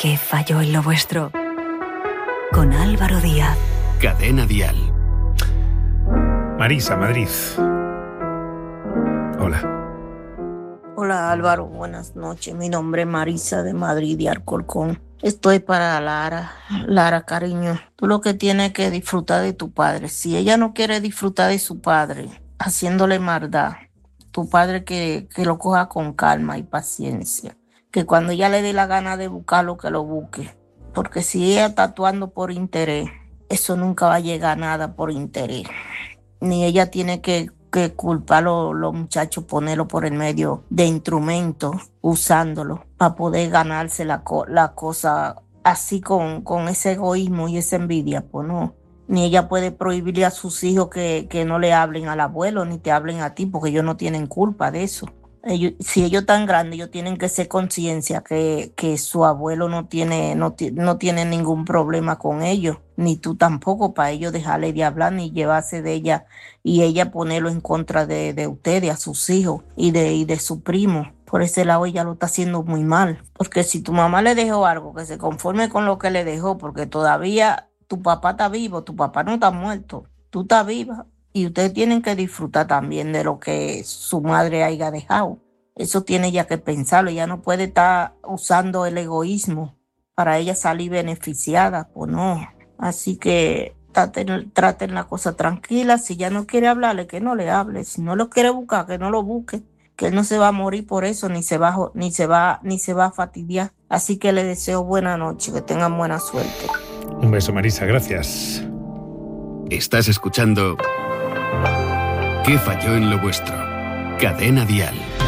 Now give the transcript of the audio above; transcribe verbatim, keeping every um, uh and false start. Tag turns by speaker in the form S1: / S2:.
S1: ¿Qué falló en lo vuestro? Con Álvaro Díaz.
S2: Cadena Dial.
S3: Marisa, Madrid. Hola.
S4: Hola Álvaro, buenas noches. Mi nombre es Marisa de Madrid, de Alcorcón. Estoy para Lara. Lara, cariño, tú lo que tienes que disfrutar de tu padre. Si ella no quiere disfrutar de su padre, haciéndole maldad, tu padre que, que lo coja con calma y paciencia. Que cuando ella le dé la gana de buscarlo, que lo busque. Porque si ella está actuando por interés, eso nunca va a llegar a nada por interés. Ni ella tiene que, que culpar a los, los muchachos, ponerlo por el medio de instrumentos, usándolo para poder ganarse la, la cosa así con, con ese egoísmo y esa envidia. Pues no. Ni ella puede prohibirle a sus hijos que, que no le hablen al abuelo, ni te hablen a ti, porque ellos no tienen culpa de eso. Ellos, si ellos están grandes, ellos tienen que ser conciencia que, que su abuelo no tiene, no, no tiene ningún problema con ellos, ni tú tampoco, para ellos dejarle de hablar ni llevarse de ella y ella ponerlo en contra de, de ustedes, a sus hijos y de, y de su primo. Por ese lado ella lo está haciendo muy mal, porque si tu mamá le dejó algo, que se conforme con lo que le dejó, porque todavía tu papá está vivo, tu papá no está muerto, tú estás viva. Y ustedes tienen que disfrutar también de lo que su madre haya dejado. Eso tiene ella que pensarlo. Ella no puede estar usando el egoísmo para ella salir beneficiada. Pues no. Así que traten, traten la cosa tranquila. Si ella no quiere hablarle, que no le hable. Si no lo quiere buscar, que no lo busque. Que él no se va a morir por eso, ni se va, ni se va, ni se va a fastidiar. Así que le deseo buena noche, que tengan buena suerte.
S3: Un beso, Marisa. Gracias.
S2: Estás escuchando ¿Qué falló en lo vuestro? Cadena Dial.